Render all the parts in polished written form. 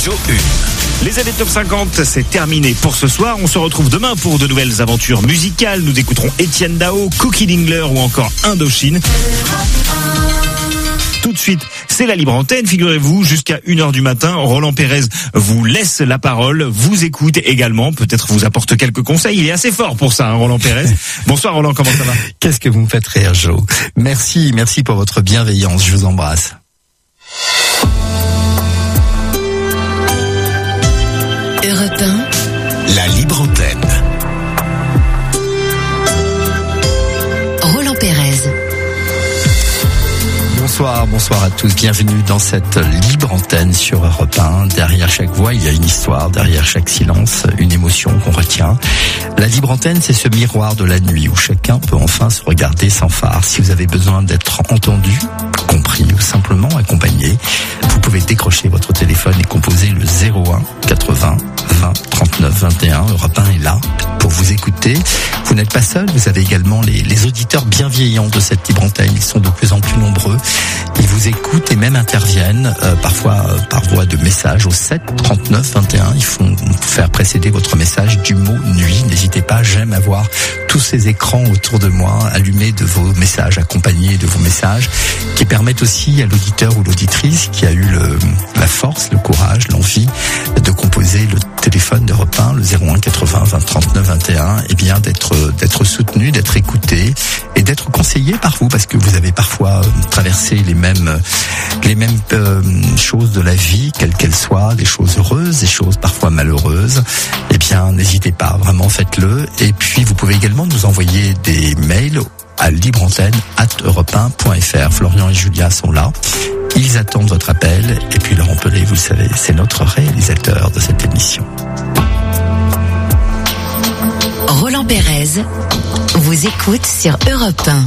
Radio 1. Les années top 50, c'est terminé pour ce soir. On se retrouve demain pour de nouvelles aventures musicales. Nous écouterons Etienne Dao, Cookie Dingler ou encore Indochine. Tout de suite, c'est la libre antenne. Figurez-vous, jusqu'à 1h du matin, Roland Pérez vous laisse la parole, vous écoute également, peut-être vous apporte quelques conseils. Il est assez fort pour ça, hein, Roland Pérez. Bonsoir Roland, comment ça va ? Qu'est-ce que vous me faites rire, Jo. Merci pour votre bienveillance, je vous embrasse. Europe 1, la libre antenne. Roland Pérez. Bonsoir à tous, bienvenue dans cette libre antenne sur Europe 1. Derrière chaque voix, il y a une histoire, derrière chaque silence, une émotion qu'on retient. La libre antenne, c'est ce miroir de la nuit où chacun peut enfin se regarder sans phare. Si vous avez besoin d'être entendu, compris ou simplement accompagné, vous pouvez décrocher votre téléphone et composer le 01 80 20 39 21. Europe 1 est là pour vous écouter. Vous n'êtes pas seul, vous avez également les auditeurs bienveillants de cette libre antenne. Ils sont de plus en plus nombreux. Ils vous écoutent et même interviennent, parfois par voie de message au 7 39 21. Ils font faire précéder votre message du mot nuit. N'hésitez pas, j'aime avoir tous ces écrans autour de moi allumés de vos messages, accompagnés de vos messages, qui permettent aussi à l'auditeur ou l'auditrice qui a eu la force, le courage, l'envie de composer le téléphone d'Europe 1, le 01 80 20 39 21, eh bien d'être soutenu, d'être écouté et d'être conseillé par vous, parce que vous avez parfois traversé les mêmes choses de la vie, quelles qu'elles soient, des choses heureuses, des choses parfois malheureuses. Eh bien, n'hésitez pas, vraiment faites-le. Et puis, vous pouvez également nous envoyer des mails à libreantenne@europe1.fr. Florian et Julia sont là. Ils attendent votre appel. Et puis, Laurent Pelé, vous le savez, c'est notre réalisateur de cette émission. Roland Pérez vous écoute sur Europe 1.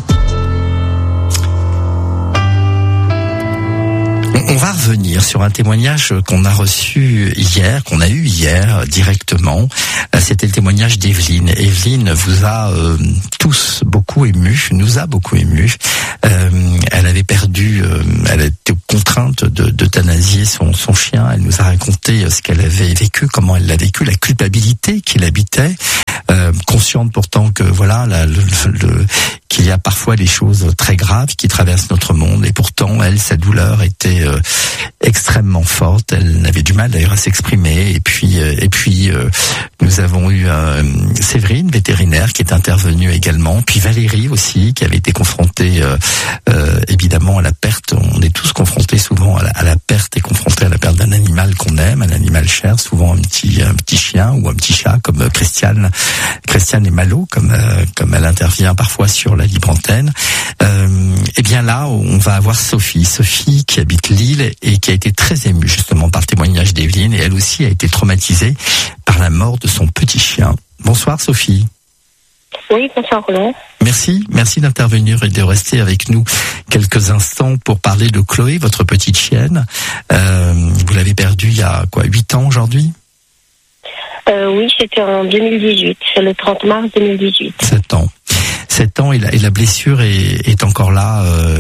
On va revenir sur un témoignage qu'on a eu hier directement. C'était le témoignage d'Evelyne. Evelyne vous a tous beaucoup ému, nous a beaucoup ému. Elle avait perdu, elle était contrainte d'euthanasier son chien. Elle nous a raconté ce qu'elle avait vécu, comment elle l'a vécu, la culpabilité qui l'habitait, consciente pourtant que voilà qu'il y a parfois des choses très graves qui traversent notre monde, et pourtant sa douleur était extrêmement forte. Elle n'avait du mal d'ailleurs à s'exprimer. Et puis nous avons eu Séverine, vétérinaire, qui est intervenue également. Puis Valérie aussi, qui avait été confrontée évidemment à la perte. On est tous confrontés souvent à la perte, et confrontés à la perte d'un animal qu'on aime, un animal cher, souvent un petit chien ou un petit chat, comme Christiane et Malo, comme elle intervient parfois sur la libre antenne. Et bien là, on va avoir Sophie qui habite Lille et qui a été très émue justement par le témoignage d'Evelyne, et elle aussi a été traumatisée par la mort de son petit chien. Bonsoir Sophie. Oui, bonsoir Roland. Merci d'intervenir et de rester avec nous quelques instants pour parler de Chloé, votre petite chienne. Vous l'avez perdue il y a 8 ans aujourd'hui ? Oui, c'était en 2018, c'est le 30 mars 2018. 7 ans et la blessure est encore là,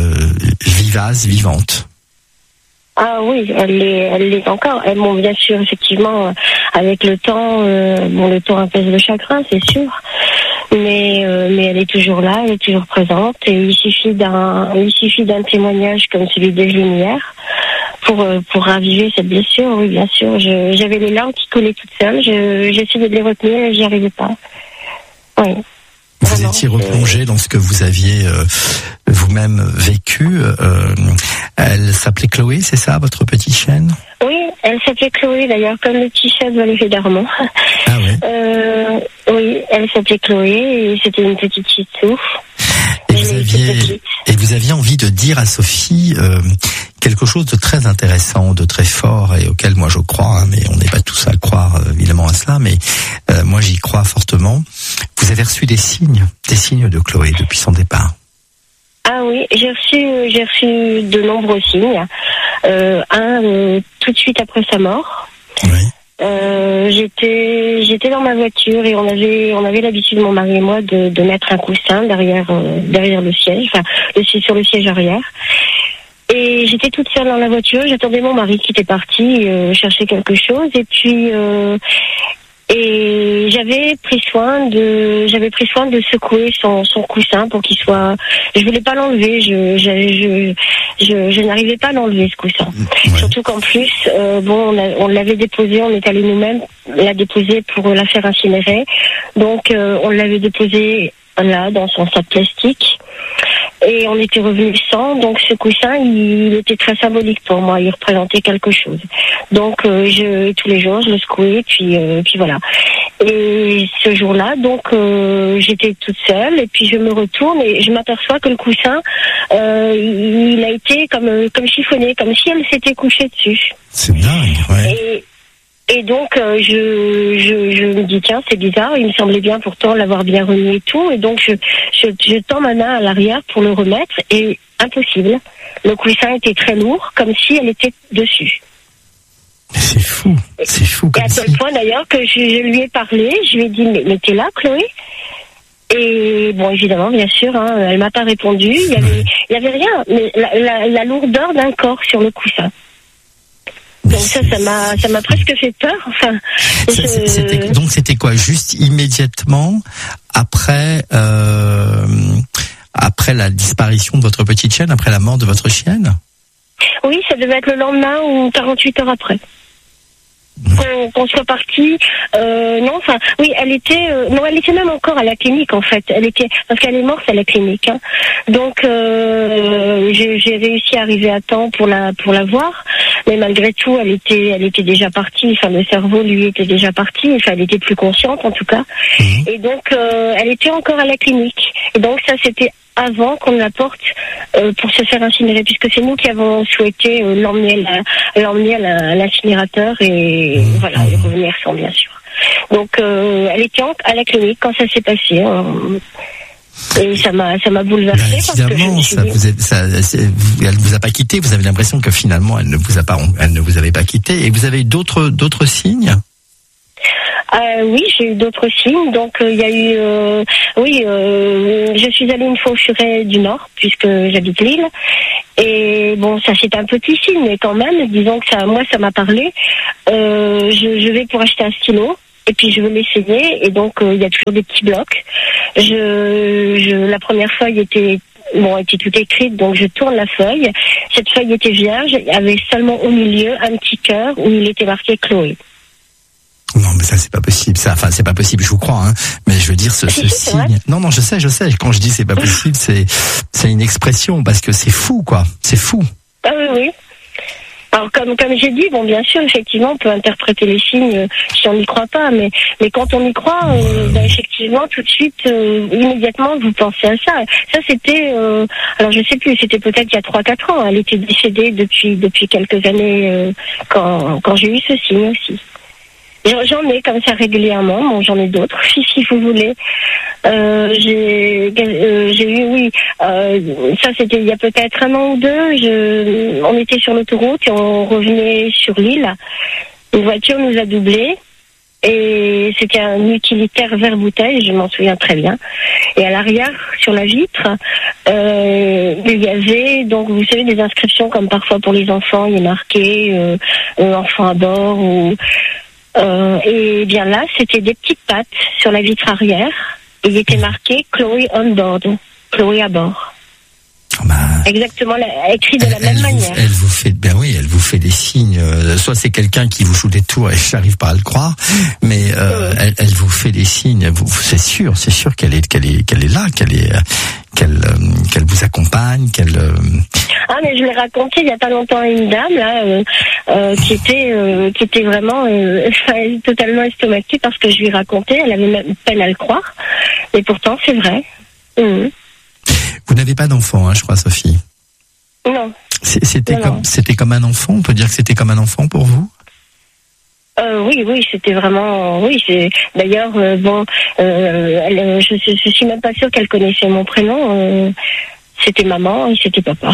vivante. Ah oui, elle l'est encore. Bon, bien sûr, effectivement, avec le temps, le temps apaise le chagrin, c'est sûr. Mais elle est toujours là, elle est toujours présente. Et il suffit d'un témoignage comme celui d'Evelyne hier pour raviver cette blessure. Oui, bien sûr. J'avais les larmes qui coulaient toutes seules. J'essayais de les retenir, mais j'y arrivais pas. Oui. Vous étiez replongé dans ce que vous aviez vous-même vécu. Elle s'appelait Chloé, c'est ça, votre petite chienne ? Oui, elle s'appelait Chloé, d'ailleurs, comme le petit chat de Valérie Darmon. Ah oui. Oui, elle s'appelait Chloé, et c'était une petite shih tzu. Et vous aviez envie de dire à Sophie quelque chose de très intéressant, de très fort, et auquel moi je crois, mais on n'est pas tous à croire évidemment à cela, mais moi j'y crois fortement. Vous avez reçu des signes de Chloé depuis son départ. Ah oui, j'ai reçu de nombreux signes. Tout de suite après sa mort. Oui. J'étais dans ma voiture et on avait l'habitude, mon mari et moi, de mettre un coussin derrière le siège, sur le siège arrière. Et j'étais toute seule dans la voiture, j'attendais mon mari qui était parti chercher quelque chose, et puis et j'avais pris soin de secouer son coussin pour qu'il soit. Je voulais pas l'enlever, je n'arrivais pas à l'enlever ce coussin. Ouais. Surtout qu'en plus, on l'avait déposé, on est allé nous-mêmes la déposer pour la faire incinérer. Donc on l'avait déposé là dans son sac plastique. Et on était revenu sans, donc ce coussin, il était très symbolique pour moi, il représentait quelque chose. Donc tous les jours, je le secouais, puis voilà. Et ce jour-là, donc j'étais toute seule, et puis je me retourne et je m'aperçois que le coussin, il a été comme chiffonné, comme si elle s'était couchée dessus. C'est dingue, ouais. Et donc je me dis tiens, c'est bizarre, il me semblait bien pourtant l'avoir bien remis et tout, et donc je tends ma main à l'arrière pour le remettre, et impossible. Le coussin était très lourd, comme si elle était dessus. C'est fou comme et à tel point d'ailleurs que je lui ai parlé, je lui ai dit mais t'es là, Chloé? Et bon, évidemment, bien sûr, elle m'a pas répondu, il y avait rien, mais la lourdeur d'un corps sur le coussin. Donc ça m'a presque fait peur. Enfin, donc c'était quoi? Juste immédiatement après la disparition de votre petite chienne, après la mort de votre chienne? Oui, ça devait être le lendemain ou 48 heures après. Qu'on soit parti, elle était même encore à la clinique en fait. Parce qu'elle est morte à la clinique. Donc j'ai réussi à arriver à temps pour la voir, mais malgré tout, elle était déjà partie. Enfin, le cerveau lui était déjà parti. Enfin, elle était plus consciente en tout cas. Et donc elle était encore à la clinique. Et donc ça, c'était avant qu'on la porte pour se faire incinérer, puisque c'est nous qui avons souhaité l'emmener à l'incinérateur et voilà, et revenir sans, bien sûr. Donc elle était à la clinique quand ça s'est passé. Et ça m'a bouleversée. Évidemment, elle vous a pas quitté. Vous avez l'impression que finalement elle ne vous avait pas quitté. Et vous avez eu d'autres signes? Oui, j'ai eu d'autres signes. Donc il y a eu, je suis allée une fois au Furet du Nord puisque j'habite Lille. Et bon, ça c'est un petit signe, mais quand même, disons que ça m'a parlé. Je vais pour acheter un stylo. Et puis je veux l'essayer, et donc il y a toujours des petits blocs. La première feuille était tout écrite, donc je tourne la feuille. Cette feuille était vierge, il y avait seulement au milieu un petit cœur où il était marqué Chloé. Non, mais ça c'est pas possible. C'est pas possible, je vous crois. Mais je veux dire ce signe. Non, je sais. Quand je dis c'est pas possible, c'est une expression parce que c'est fou, quoi. C'est fou. Ah oui. Alors comme j'ai dit, bon, bien sûr, effectivement, on peut interpréter les signes si on n'y croit pas, mais quand on y croit, effectivement, tout de suite, immédiatement, vous pensez à ça. Ça, c'était, alors je sais plus, c'était peut-être il y a 3-4 ans. Elle était décédée depuis quelques années quand j'ai eu ce signe aussi. J'en ai comme ça régulièrement, bon, j'en ai d'autres, si vous voulez. J'ai eu, ça c'était il y a peut-être 1 an ou 2, on était sur l'autoroute et on revenait sur l'île. Une voiture nous a doublés et c'était un utilitaire vert bouteille, je m'en souviens très bien. Et à l'arrière, sur la vitre, il y avait, donc vous savez, des inscriptions comme parfois pour les enfants, il est marqué enfant à bord ou... et bien là, c'était des petites pattes sur la vitre arrière. Et il était marqué Chloé on board, Chloé à bord. Exactement, écrit de la même manière. Elle vous fait des signes. Soit c'est quelqu'un qui vous joue des tours et j'arrive pas à le croire, mais elle vous fait des signes. C'est sûr qu'elle est là, qu'elle vous accompagne, Ah, mais je l'ai raconté il y a pas longtemps à une dame là qui était vraiment totalement estomaquée parce que je lui racontais. Elle avait même peine à le croire, et pourtant c'est vrai. Vous n'avez pas d'enfant, je crois, Sophie. Non. C'était comme un enfant. On peut dire que c'était comme un enfant pour vous. Oui, c'était vraiment. Oui, d'ailleurs, je suis même pas sûre qu'elle connaissait mon prénom. C'était maman et c'était papa.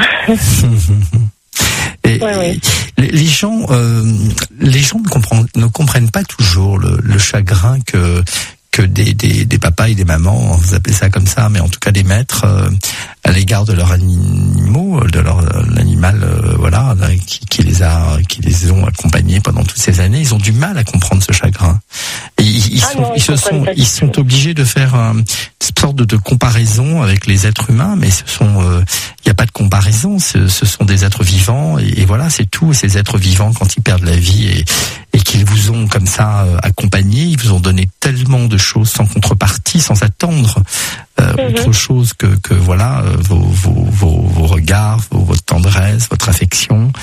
Ouais. Les gens ne comprennent pas toujours le chagrin que que des papas et des mamans, vous appelez ça comme ça, mais en tout cas des maîtres à l'égard de leurs animaux, de leur l'animal, voilà, qui les ont accompagnés pendant toutes ces années. Ils ont du mal à comprendre ce chagrin. Et ils sont obligés de faire une sorte de comparaison avec les êtres humains, mais il n'y a pas de comparaison. Ce sont des êtres vivants et voilà, c'est tout. Ces êtres vivants, quand ils perdent la vie et qu'ils vous ont comme ça accompagné, ils vous ont donné tellement de choses sans contrepartie, sans attendre autre chose que voilà, vos regards, votre tendresse, votre affection.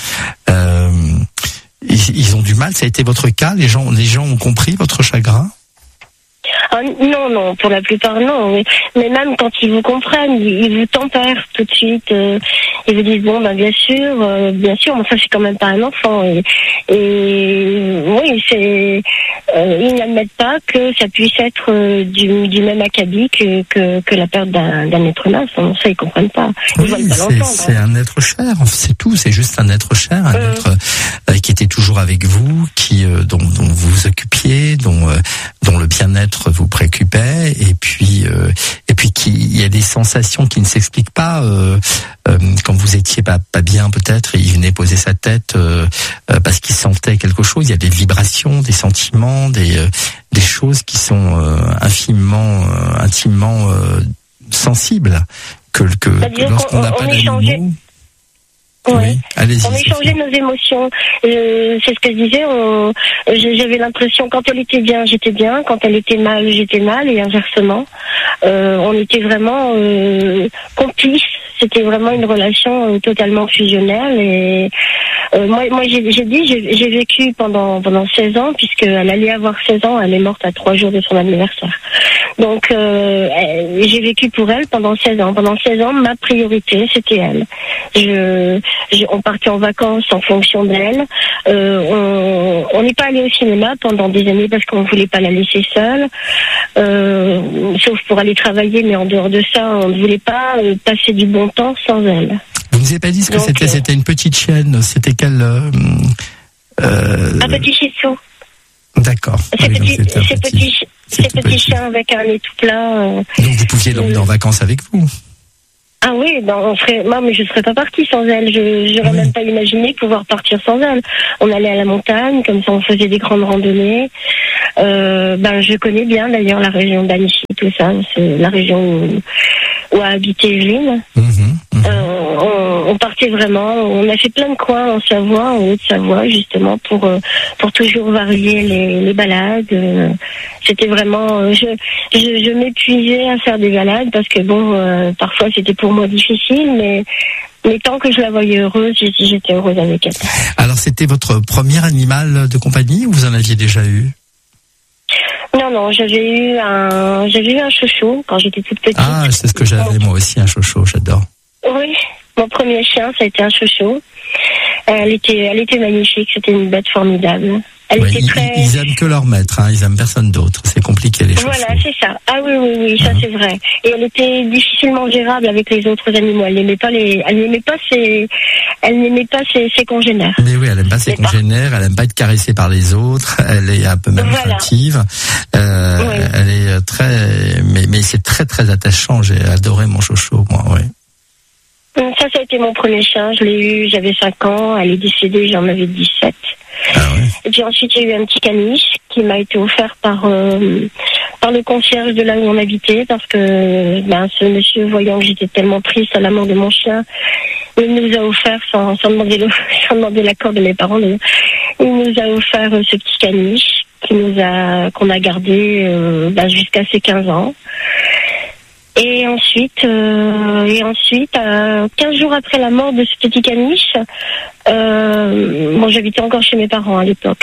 Ils ont du mal. Ça a été votre cas. Les gens ont compris votre chagrin. Non, pour la plupart non. Mais même quand ils vous comprennent, ils vous tempèrent tout de suite. Ils vous disent bon, bien sûr, mais ça c'est quand même pas un enfant. Et oui, ils n'admettent pas que ça puisse être du même acabit que la perte d'un être humain. Ça ils comprennent pas. Ils veulent pas l'entendre. C'est un être cher. C'est tout. C'est juste un être cher, un être qui était toujours avec vous, dont vous vous occupiez, dont le bien-être vous préoccupait, et puis il y a des sensations qui ne s'expliquent pas quand vous étiez pas bien peut-être, et il venait poser sa tête parce qu'il sentait quelque chose. Il y a des vibrations, des sentiments, des choses qui sont intimement sensibles que lorsqu'on n'a pas d'animaux. Oui. Allez-y. On échangeait nos émotions. C'est ce que je disais. J'avais l'impression quand elle était bien, j'étais bien. Quand elle était mal, j'étais mal, et inversement. On était vraiment complices. C'était vraiment une relation totalement fusionnelle. Et moi, j'ai vécu pendant 16 ans, puisqu'elle allait avoir 16 ans. Elle est morte à 3 jours de son anniversaire. Donc, j'ai vécu pour elle pendant 16 ans. Pendant 16 ans, ma priorité, c'était elle. On partait en vacances en fonction d'elle. On n'est pas allé au cinéma pendant des années parce qu'on ne voulait pas la laisser seule, sauf pour aller travailler, mais en dehors de ça, on ne voulait pas passer du bon temps sans elle. Vous nous avez pas dit ce que c'était. C'était une petite chienne. C'était quelle un petit shih tzu. D'accord. Ces petits chiens avec un nez tout plat. Donc vous pouviez l'emmener en vacances avec vous. Ah oui, mais je serais pas partie sans elle. J'aurais même pas imaginé pouvoir partir sans elle. On allait à la montagne, comme ça on faisait des grandes randonnées. Je connais bien d'ailleurs la région d'Annecy, tout ça. C'est la région où a habité Evelyne. On partait vraiment, on a fait plein de coins en Savoie, en Haute-Savoie, justement, pour toujours varier les balades. C'était vraiment, je m'épuisais à faire des balades parce que parfois c'était pour moi difficile, mais tant que je la voyais heureuse, j'étais heureuse avec elle. Alors c'était votre premier animal de compagnie ou vous en aviez déjà eu? Non, j'avais eu un chouchou quand j'étais toute petite. Ah, c'est ce que j'avais moi aussi, un chouchou, j'adore. Oui, mon premier chien, ça a été un chouchou. Elle était magnifique, c'était une bête formidable. Ils aiment que leur maître, ils aiment personne d'autre. C'est compliqué les chouchous. Voilà, c'est ça. Ah oui, ça c'est vrai. Et elle était difficilement gérable avec les autres animaux. Elle n'aimait pas ses congénères. Mais oui, elle n'aime pas ses congénères. Elle n'aime pas être caressée par les autres. Elle est un peu même craintive. Elle est mais c'est très très attachant. J'ai adoré mon chouchou, moi. Oui. Ça a été mon premier chien. Je l'ai eu, j'avais 5 ans. Elle est décédée, j'en avais 17. Ah ouais. Et puis ensuite, il y a eu un petit caniche qui m'a été offert par le concierge de là où on habitait, parce que ce monsieur, voyant que j'étais tellement triste à la mort de mon chien, il nous a offert, sans demander l'accord de mes parents, il nous a offert ce petit caniche qu'on a gardé jusqu'à ses 15 ans. Et ensuite, 15 jours après la mort de ce petit caniche, j'habitais encore chez mes parents à l'époque.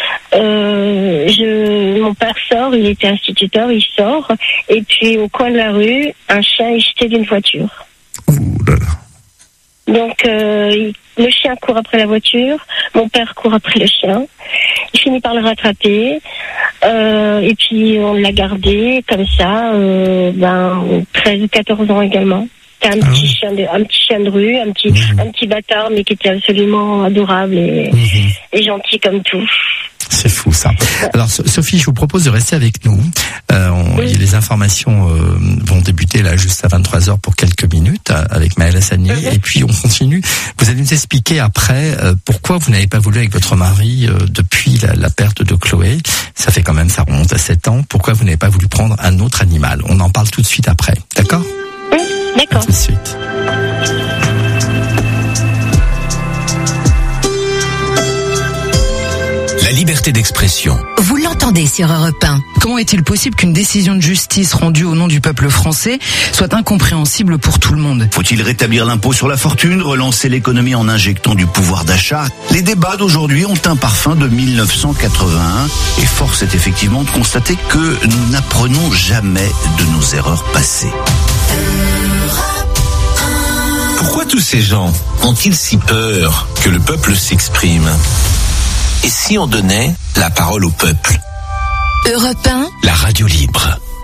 Mon père sort, il était instituteur, il sort, et puis au coin de la rue, un chien est jeté d'une voiture. Ouh là là. Donc le chien court après la voiture, mon père court après le chien, il finit par le rattraper, et puis on l'a gardé comme ça, 13 ou 14 ans également. C'était un petit chien de rue, un petit bâtard, mais qui était absolument adorable et gentil comme tout. C'est fou ça. Alors Sophie, je vous propose de rester avec nous. Les informations vont débuter là juste à 23h pour quelques minutes avec Maëlle Hassani et puis on continue. Vous allez nous expliquer après pourquoi vous n'avez pas voulu avec votre mari depuis la perte de Chloé. Ça fait quand même, ça remonte à 7 ans. Pourquoi vous n'avez pas voulu prendre un autre animal? On en parle tout de suite après. D'accord? Oui, d'accord. Tout de suite. La liberté d'expression. Vous l'entendez sur Europe 1. Comment est-il possible qu'une décision de justice rendue au nom du peuple français soit incompréhensible pour tout le monde? Faut-il rétablir l'impôt sur la fortune, relancer l'économie en injectant du pouvoir d'achat? Les débats d'aujourd'hui ont un parfum de 1981 et force est effectivement de constater que nous n'apprenons jamais de nos erreurs passées. Pourquoi tous ces gens ont-ils si peur que le peuple s'exprime? Et si on donnait la parole au peuple? Europe 1, La radio libre.